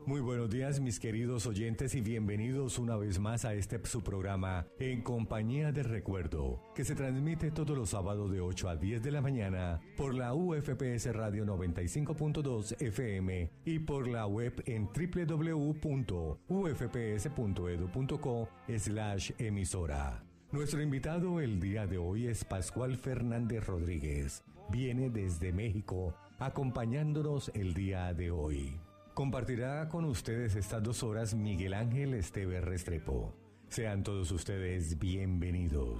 Muy buenos días, mis queridos oyentes, y bienvenidos una vez más a este su programa En Compañía del Recuerdo, que se transmite todos los sábados de 8 a 10 de la mañana por la UFPS Radio 95.2 FM y por la web en www.ufps.edu.co/emisora. Nuestro invitado el día de hoy es Pascual Fernández Rodríguez. Viene desde México acompañándonos el día de hoy. Compartirá con ustedes estas 2 horas Miguel Ángel Esteve Restrepo. Sean todos ustedes bienvenidos.